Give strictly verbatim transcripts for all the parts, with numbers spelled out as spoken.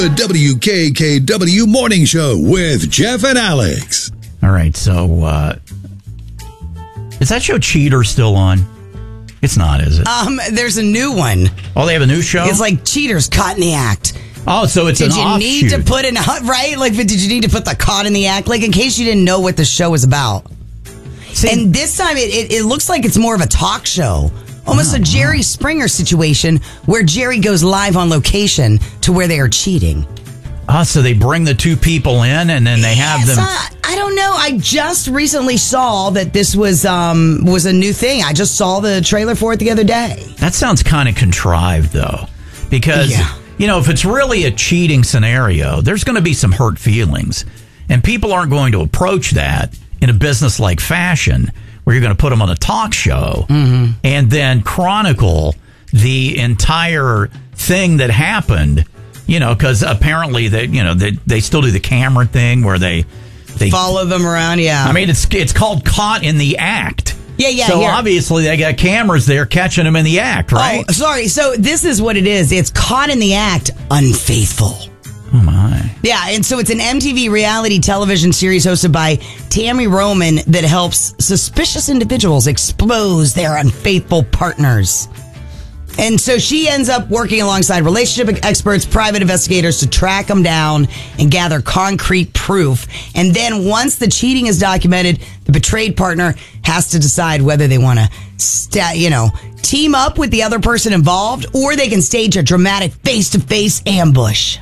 The W K K W Morning Show with Jeff and Alex. All right, so uh, is that show Cheater still on? It's not, is it? Um, there's a new one. Oh, they have a new show? It's like Cheaters Caught in the Act. Oh, so it's did an you offshoot. need to put an right? Like, did you need to put the Caught in the Act? Like, in case you didn't know what the show was about. See, and this time, it, it it looks like it's more of a talk show. Almost oh, a Jerry wow. Springer situation where Jerry goes live on location to where they are cheating. Oh, so they bring the two people in and then they have yes, them. Uh, I don't know. I just recently saw that this was um was a new thing. I just saw the trailer for it the other day. That sounds kind of contrived, though, because, yeah. you know, if it's really a cheating scenario, there's going to be some hurt feelings. And people aren't going to approach that in a business-like fashion where you're going to put them on a talk show mm-hmm. and then chronicle the entire thing that happened. You know, because apparently they, you know, they they still do the camera thing where they they follow them around. Yeah, I mean it's it's called Caught in the Act. Yeah, yeah. So here. obviously they got cameras there catching them in the act, right? Oh, sorry. So this is what it is. It's Caught in the Act, Unfaithful. Oh my. Yeah, and so it's an M T V reality television series hosted by Tammy Roman that helps suspicious individuals expose their unfaithful partners. And so she ends up working alongside relationship experts, private investigators to track them down and gather concrete proof. And then once the cheating is documented, the betrayed partner has to decide whether they want to, sta- you know, team up with the other person involved, or they can stage a dramatic face-to-face ambush.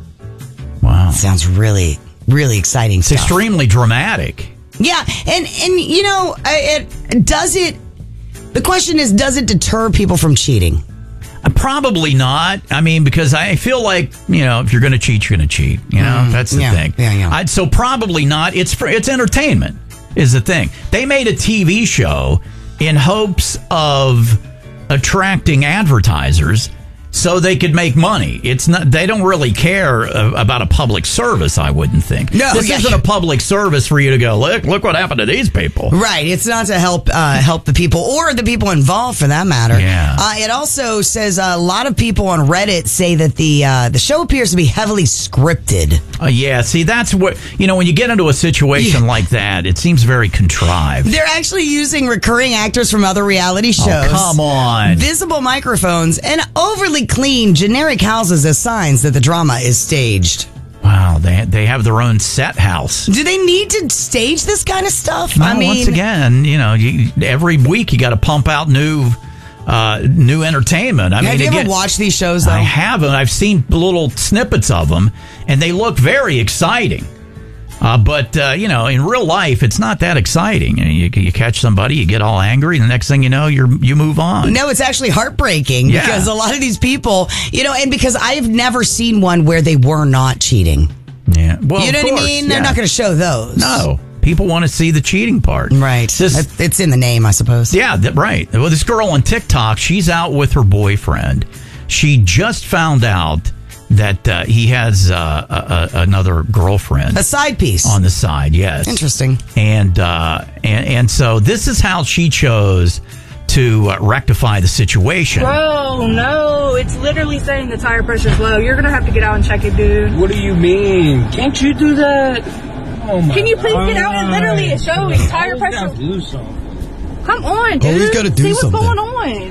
Wow. Sounds really, really exciting It's stuff. extremely dramatic. Yeah, and, and you know, it, does it... The question is, does it deter people from cheating? Uh, probably not. I mean, because I feel like, you know, if you're going to cheat, you're going to cheat. You know, mm, that's the yeah, thing. Yeah, yeah. I'd, so probably not. It's for, it's entertainment is the thing. They made a T V show in hopes of attracting advertisers so they could make money. It's not. They don't really care uh, about a public service, I wouldn't think. No, this yeah, isn't yeah. a public service for you to go, look, look what happened to these people. Right. It's not to help uh, help the people or the people involved, for that matter. Yeah. Uh, it also says uh, a lot of people on Reddit say that the uh, the show appears to be heavily scripted. Uh, yeah. See, that's what, you know, when you get into a situation Yeah. like that, it seems very contrived. They're actually using recurring actors from other reality shows. Oh, come on. Visible microphones and overly clean generic houses as signs that the drama is staged. Wow, they they have their own set house. Do they need to stage this kind of stuff? No, I mean, once again, you know, you, every week you got to pump out new uh, new entertainment. I have mean, you ever again, watched these shows, though? I haven't. I've seen little snippets of them, and they look very exciting. Uh, but, uh, you know, in real life, it's not that exciting. You, you, you catch somebody, you get all angry, and the next thing you know, you're you move on. No, it's actually heartbreaking Yeah. because a lot of these people, you know, and because I have never seen one where they were not cheating. Yeah. Well, You know of what course, I mean? yeah. They're not going to show those. No. People want to see the cheating part. Right. This- it's in the name, I suppose. Yeah, th- right. Well, this girl on TikTok, she's out with her boyfriend. She just found out that uh, he has uh, a, a, another girlfriend. A side piece. On the side, yes. Interesting. And, uh, and, and so this is how she chose to uh, rectify the situation. Bro, no. It's literally saying the tire pressure's low. You're going to have to get out and check it, dude. What do you mean? Can't you do that? Oh my Can you please God. get out and literally it's showing tire pressure? Do something. Come on, dude. Oh, he's gotta do See what's something. going on.